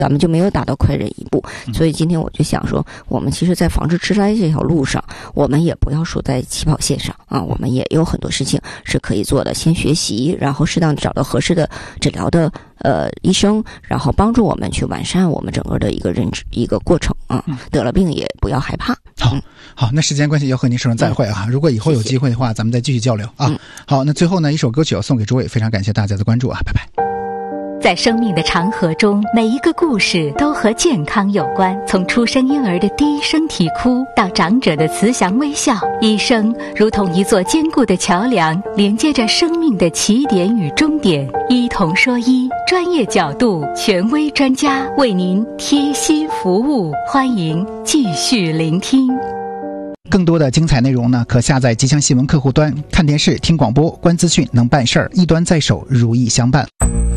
咱们就没有达到快人一步。所以今天我就想说，我们其实在防治痴呆这条路上，我们也不要说在起跑线上啊，我们也有很多事情是可以做的。先学习，然后适当找到合适的治疗的医生，然后帮助我们去完善我们整个的一个认知一个过程啊。得了病也不要害怕。 好，那时间关系要和您说声再会啊。如果以后有机会的话，咱们再继续交流啊。好，那最后呢，一首歌曲要送给诸位，非常感谢大家的关注啊，拜拜。 在生命的长河中，每一个故事都和健康有关。从出生婴儿的第一声啼哭，到长者的慈祥微笑，医生如同一座坚固的桥梁，连接着生命的起点与终点。医同说医，专业角度，权威专家为您贴心服务，欢迎继续聆听。 更多的精彩内容呢，可下载吉祥新闻客户端，看电视、听广播、观资讯，能办事儿，一端在手，如意相伴。